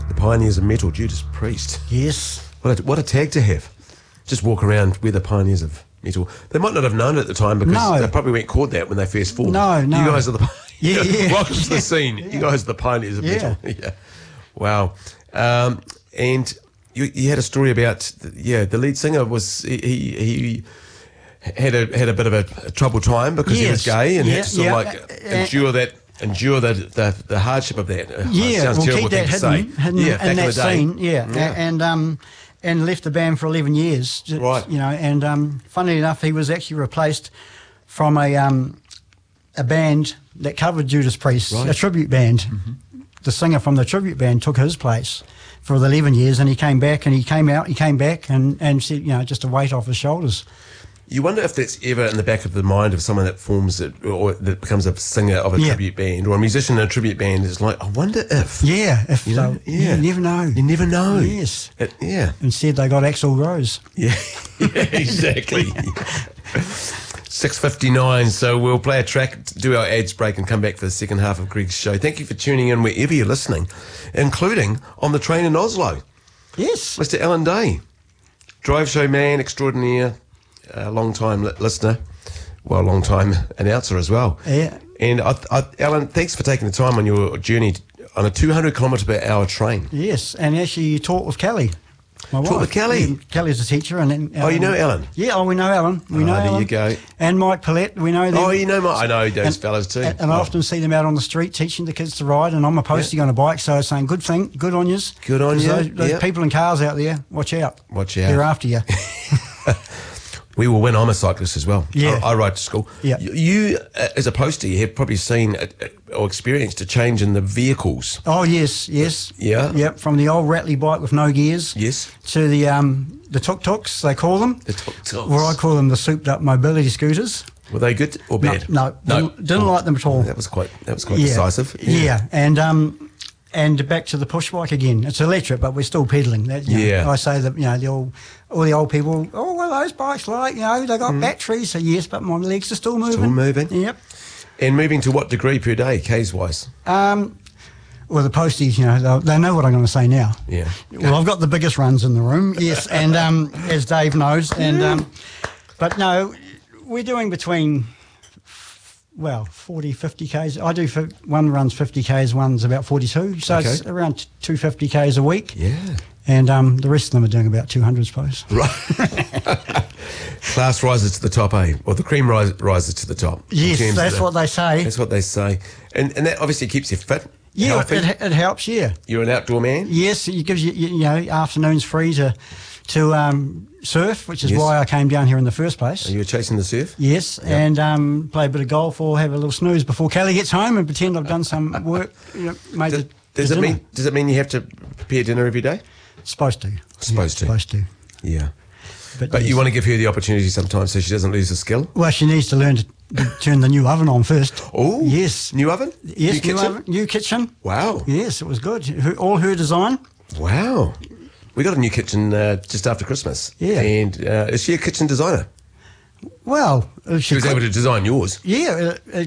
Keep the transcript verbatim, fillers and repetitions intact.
the pioneers of metal, Judas Priest. Yes. What a, what a tag to have. Just walk around, we're the pioneers of metal. They might not have known it at the time because No. they probably weren't called that when they first formed. No, no. You guys are the Yeah, yeah. welcome to the Yeah. scene. Yeah. You guys are the pioneers of Yeah. metal. Yeah. Wow. Um, and you, you had a story about, the, yeah, the lead singer was, he, he, he had a had a bit of a, a troubled time because he was Yes. gay and Yeah, had to sort yeah. of like Uh, endure that, endure the, the, the hardship of that. Uh, Yeah, sounds we'll terrible keep that thing to hidden, say. hidden yeah, back in in that the day. scene. Yeah, Yeah. A- and um, and left the band for eleven years. j- Right. You know, and um, funnily enough, he was actually replaced from a um, a band that covered Judas Priest, Right. a tribute band. Mm-hmm. The singer from the tribute band took his place for the eleven years, and he came back, and he came out, he came back, and and said, you know, just a weight off his shoulders. You wonder if that's ever in the back of the mind of someone that forms it or that becomes a singer of a Yeah. tribute band or a musician in a tribute band is like, I wonder if. Yeah, if You know? so, Yeah. you never know. You never know. Yes. It- yeah. Instead, they got Axl Rose. Yeah, yeah, exactly. six fifty-nine, so we'll play a track, do our ads break and come back for the second half of Greg's show. Thank you for tuning in wherever you're listening, including on the train in Oslo. Yes. Mister Alan Day, drive show man extraordinaire, uh, long-time li- listener, well, long-time announcer as well. Yeah. And I, I, Alan, thanks for taking the time on your journey t- on a two hundred kilometre per hour train. Yes, and actually you taught with Kelly. My Taught wife. with Kelly? Yeah, Kelly's a teacher. and then, Oh, you know Alan? Yeah, oh, we know Alan. We Oh, know there Alan. you go. And Mike Paulette, we know them. Oh, you know, my, I know those And- fellas too. And, and I Oh. often see them out on the street teaching the kids to ride, and I'm a postie on a bike, so it's saying, good thing, good on yous. Good on 'Cause you, Those, those yep. people in cars out there, watch out. Watch out. They're after you. We will win. I'm a cyclist as well. Yeah. I, I ride to school. Yeah. You, you uh, as a postie, have probably seen uh, uh, or experienced a change in the vehicles. Oh, yes, yes. Yeah. Yep, from the old rattly bike with no gears Yes. to the um, the tuk-tuks, they call them. The tuk-tuks. Or I call them the souped-up mobility scooters. Were they good or No, bad? no, didn't, didn't like them at all. That was quite. That was quite decisive. Yeah, and um, and back to the push bike again. It's electric, but we're still pedaling. That, you know, Yeah. I say that you know the old, all the old people. Oh, well, those bikes like you know they got batteries. So yes, but my legs are still moving. Still moving. Yep. And moving to what degree per day, k's wise? Um, well, the posties, you know, they'll- they know what I'm going to say now. Yeah. Well, I've got the biggest runs in the room. Yes, and um, as Dave knows, and um, but no, we're doing between. Well, forty, fifty Ks. I do, fi- one runs fifty Ks, one's about forty-two. So it's Okay. around two hundred fifty Ks a week. Yeah. And um, the rest of them are doing about two hundred, I suppose. Right. Class rises to the top, eh? Or the cream rise, rises to the top. in Yes, terms of that's the- what they say. That's what they say. And and that obviously keeps you fit. Yeah, healthy. it, it helps, yeah. You're an outdoor man? Yes, it gives you, you, you know, afternoons free to to um, surf, which is Yes. why I came down here in the first place. Are you chasing the surf? Yes, Yeah. and um, play a bit of golf or have a little snooze before Kelly gets home and pretend I've done some work. You know, made Does, the, does the it dinner. mean does it mean you have to prepare dinner every day? Supposed to. Supposed to. Yeah, supposed to. Yeah. But, But yes. you want to give her the opportunity sometimes so she doesn't lose the skill? Well, she needs to learn to, to turn the new oven on first. Oh. Yes. New oven? Yes, New new, kitchen? oven, new kitchen. Wow. Yes, it was good. Her, all her design. Wow. We got a new kitchen uh, just after Christmas. Yeah. And uh, is she a kitchen designer? Well, if She was could- able to design yours. Yeah, uh, uh,